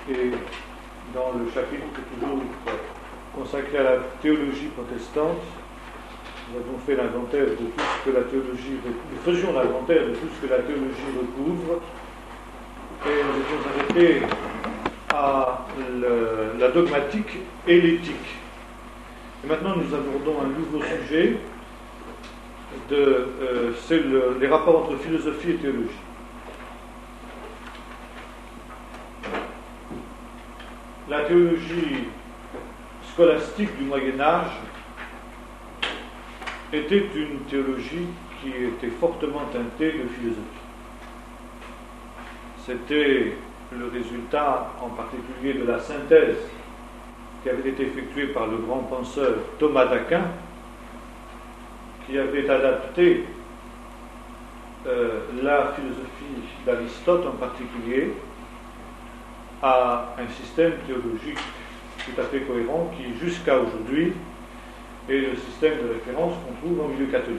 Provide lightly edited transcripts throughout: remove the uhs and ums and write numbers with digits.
Et dans le chapitre toujours consacré à la théologie protestante, nous avons fait l'inventaire de tout ce que la théologie, nous faisions l'inventaire de tout ce que la théologie recouvre, et nous étions arrêtés à la dogmatique et l'éthique. Et maintenant nous abordons un nouveau sujet, c'est les rapports entre philosophie et théologie. La théologie scolastique du Moyen-Âge était une théologie qui était fortement teintée de philosophie. C'était le résultat en particulier de la synthèse qui avait été effectuée par le grand penseur Thomas d'Aquin, qui avait adapté la philosophie d'Aristote en particulier à un système théologique tout à fait cohérent qui, jusqu'à aujourd'hui, est le système de référence qu'on trouve en milieu catholique.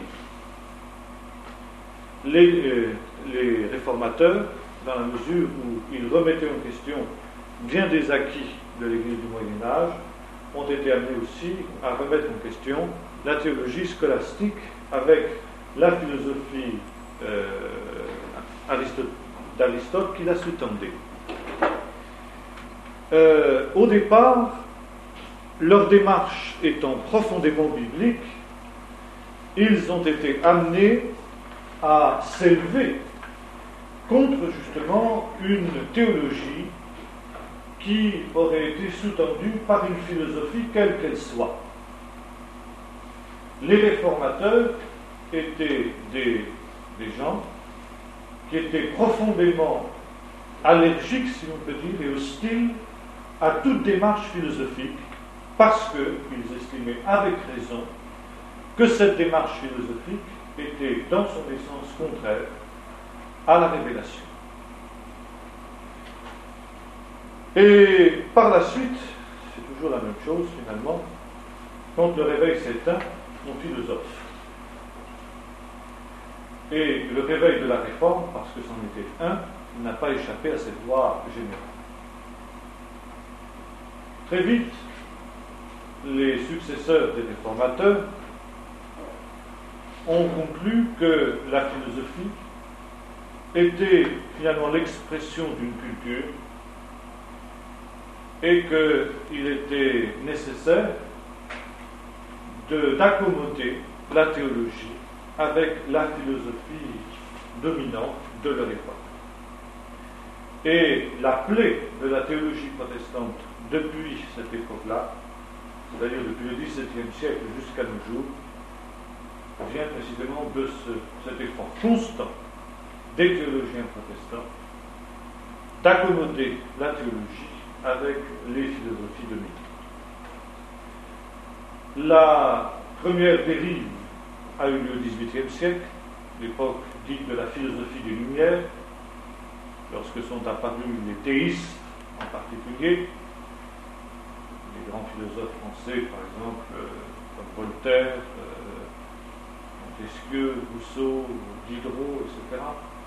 Les réformateurs, dans la mesure où ils remettaient en question bien des acquis de l'Église du Moyen-Âge, ont été amenés aussi à remettre en question la théologie scolastique avec la philosophie d'Aristote qui la sous-tendait. Au départ, leur démarche étant profondément biblique, ils ont été amenés à s'élever contre justement une théologie qui aurait été sous-tendue par une philosophie quelle qu'elle soit. Les réformateurs étaient des gens qui étaient profondément allergiques, si l'on peut dire, et hostiles à toute démarche philosophique, parce qu'ils estimaient avec raison que cette démarche philosophique était dans son essence contraire à la révélation. Et par la suite, c'est toujours la même chose finalement, quand le réveil s'éteint, on philosophe. Et le réveil de la réforme, parce que c'en était un, n'a pas échappé à cette loi générale. Très vite, les successeurs des réformateurs ont conclu que la philosophie était finalement l'expression d'une culture et qu'il était nécessaire d'accommoder la théologie avec la philosophie dominante de leur époque. Et la plaie de la théologie protestante depuis cette époque-là, c'est-à-dire depuis le XVIIe siècle jusqu'à nos jours, vient précisément de cet effort constant des théologiens protestants d'accommoder la théologie avec les philosophies dominantes. La première dérive a eu lieu au XVIIIe siècle, l'époque dite de la philosophie des Lumières, lorsque sont apparus les théistes en particulier, les grands philosophes français, par exemple, comme Voltaire, Montesquieu, Rousseau, Diderot, etc.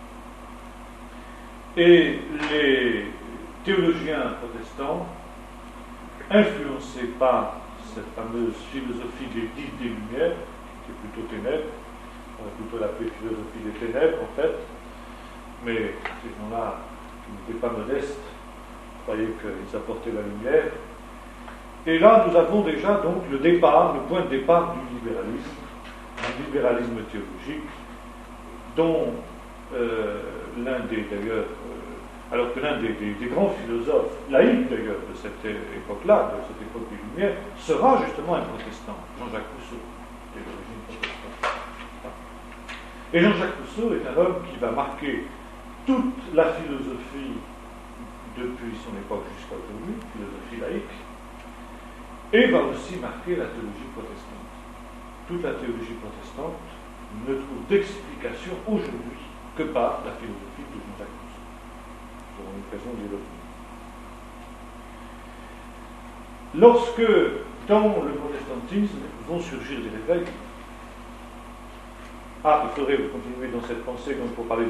Et les théologiens protestants, influencés par cette fameuse philosophie dite des Lumières, qui est plutôt ténèbres, on va plutôt l'appeler philosophie des ténèbres en fait, mais ces gens-là, qui n'étaient pas modestes, croyaient qu'ils apportaient la lumière. Et là, nous avons déjà donc le point de départ du libéralisme théologique, dont l'un des grands philosophes, laïcs d'ailleurs, de cette époque-là, de cette époque des Lumières, sera justement un protestant, Jean-Jacques Rousseau, qui est d'origine protestante. Et Jean-Jacques Rousseau est un homme qui va marquer toute la philosophie depuis son époque jusqu'à aujourd'hui, philosophie laïque, et va aussi marquer la théologie protestante. Toute la théologie protestante ne trouve d'explication aujourd'hui que par la philosophie de Jean-Jacques Rousseau. Nous aurons l'occasion d'y revenir. Lorsque, dans le protestantisme, vont surgir des réveils, il faudrait continuer dans cette pensée, donc pour parler